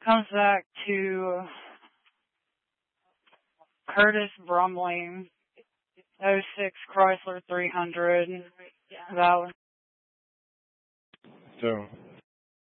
Comes back to Curtis Brumley, '06 Chrysler 300, Valley. So